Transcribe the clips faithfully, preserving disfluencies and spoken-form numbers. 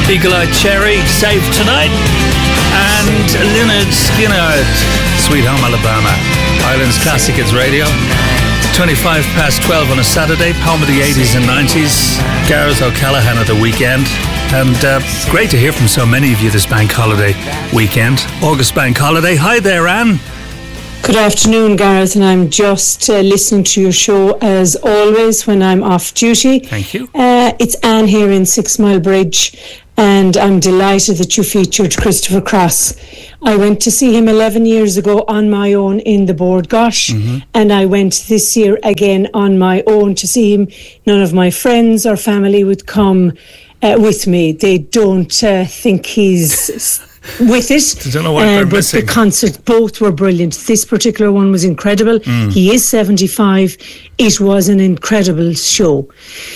Eagle-Eyed Cherry, Save Tonight, and Lynyrd Skynyrd, Sweet Home Alabama. Ireland's Classic Hits Radio. twenty-five past twelve on a Saturday, home of the eighties and nineties. Gareth O'Callaghan at the weekend. And uh, great to hear from so many of you this bank holiday weekend. August bank holiday. Hi there, Anne. Good afternoon, Gareth, and I'm just uh, listening to your show as always when I'm off duty. Thank you. Uh, it's Anne here in Six Mile Bridge, and I'm delighted that you featured Christopher Cross. I went to see him eleven years ago on my own in the Bord Gosh, mm-hmm. and I went this year again on my own to see him. None of my friends or family would come uh, with me. They don't uh, think he's with it. I don't know what uh, but missing. The concert, both were brilliant. This particular one was incredible. Mm. He is seventy-five. It was an incredible show.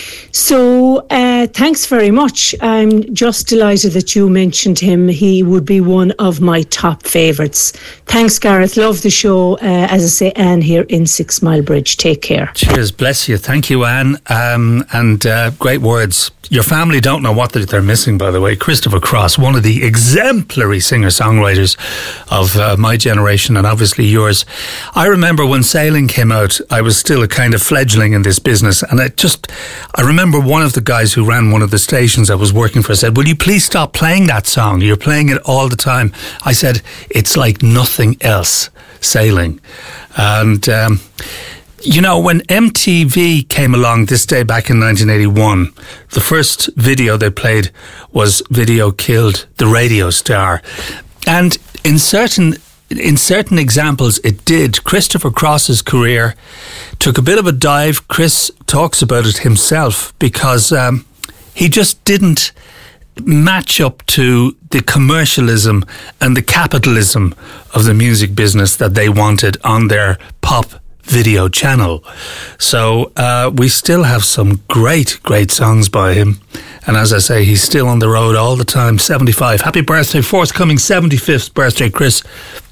So uh, thanks very much. I'm just delighted that you mentioned him. He would be one of my top favourites. Thanks, Gareth. Love the show. Uh, as I say, Anne here in Six Mile Bridge. Take care. Cheers. Bless you. Thank you, Anne. Um, and uh, great words. Your family don't know what they're missing, by the way. Christopher Cross, one of the exemplary singer-songwriters of uh, my generation and obviously yours. I remember when Sailing came out, I was still a kind of fledgling in this business, and I just, I remember one of the guys who ran one of the stations I was working for said, will you please stop playing that song? You're playing it all the time. I said, it's like nothing else, Sailing. And um you know, when M T V came along this day back in nineteen eighty-one, the first video they played was Video Killed the Radio Star. And in certain in certain examples it did. Christopher Cross's career took a bit of a dive. Chris talks about it himself because um, he just didn't match up to the commercialism and the capitalism of the music business that they wanted on their pop video channel. So uh, we still have some great, great songs by him. And as I say, he's still on the road all the time, seventy-five. Happy birthday, forthcoming seventy-fifth birthday, Chris.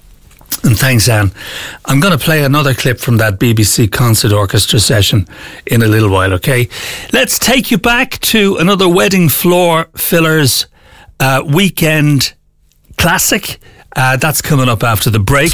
And thanks, Anne. I'm going to play another clip from that B B C Concert Orchestra session in a little while, okay? Let's take you back to another Wedding Floor Fillers uh, weekend classic. Uh, that's coming up after the break.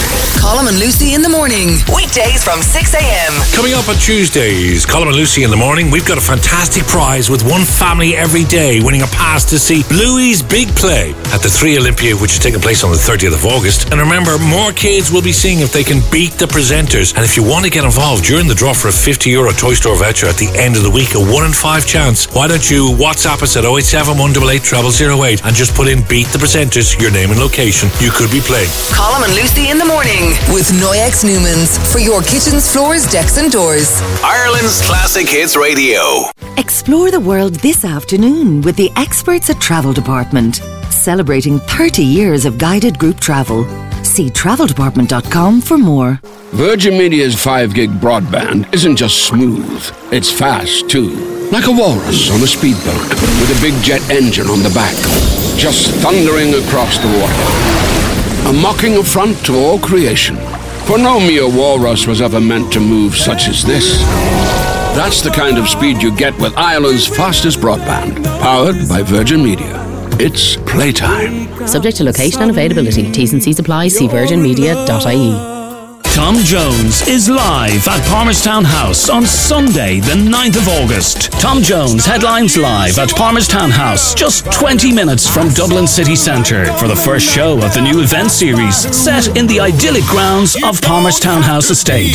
Colm and Lucy in the morning. Weekdays from six a.m. Coming up on Tuesdays, Colm and Lucy in the morning, we've got a fantastic prize with one family every day winning a pass to see Bluey's big play at the Three Olympia, which is taking place on the thirtieth of August. And remember, more kids will be seeing if they can beat the presenters. And if you want to get involved during the draw for a fifty euro Toy Store voucher at the end of the week, a one in five chance, why don't you WhatsApp us at oh eight seven, one eight eight, zero zero zero eight and just put in Beat the Presenters, your name and location. You could be playing. Colm and Lucy in the morning with Noyex Newmans for your kitchens, floors, decks and doors. Ireland's Classic Hits Radio. Explore the world this afternoon with the experts at Travel Department. Celebrating thirty years of guided group travel. See travel department dot com for more. Virgin Media's five gig broadband isn't just smooth, it's fast too. Like a walrus on a speedboat with a big jet engine on the back, just thundering across the water. A mocking affront to all creation. For no mere walrus was ever meant to move such as this. That's the kind of speed you get with Ireland's fastest broadband, powered by Virgin Media. It's playtime. Subject to location and availability. T's and C's apply. See virgin media dot I E. Tom Jones is live at Palmerstown House on Sunday, the ninth of August. Tom Jones headlines live at Palmerstown House, just twenty minutes from Dublin City Centre, for the first show of the new event series set in the idyllic grounds of Palmerstown House Estate.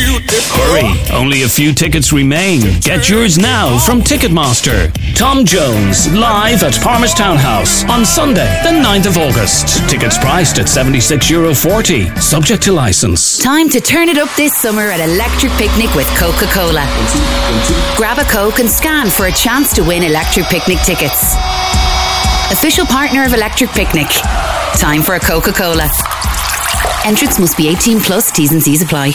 Hurry, only a few tickets remain. Get yours now from Ticketmaster. Tom Jones live at Palmerstown House on Sunday, the ninth of August. Tickets priced at seventy-six euro forty, subject to licence. Time to turn it up this summer at Electric Picnic with Coca-Cola. Grab a Coke and scan for a chance to win Electric Picnic tickets. Official partner of Electric Picnic. Time for a Coca-Cola. Entrance must be eighteen plus, T's and C's apply.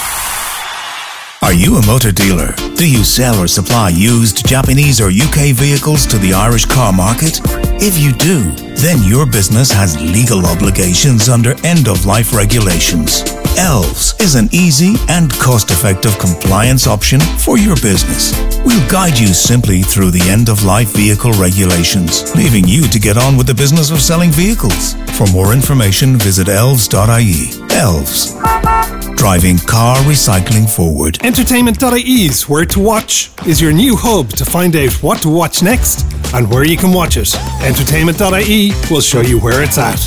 Are you a motor dealer? Do you sell or supply used Japanese or U K vehicles to the Irish car market? If you do, then your business has legal obligations under end-of-life regulations. Elves is an easy and cost-effective compliance option for your business. We'll guide you simply through the end-of-life vehicle regulations, leaving you to get on with the business of selling vehicles. For more information, visit elves dot I E. Elves. Driving car recycling forward. Entertainment dot I E's Where to Watch is your new hub to find out what to watch next and where you can watch it. Entertainment dot I E will show you where it's at.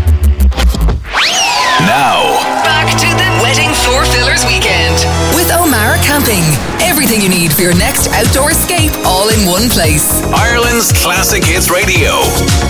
Now, Back to the Wedding Floor Fillers Weekend with O'Mara Camping. Everything you need for your next outdoor escape, all in one place. Ireland's Classic Hits Radio.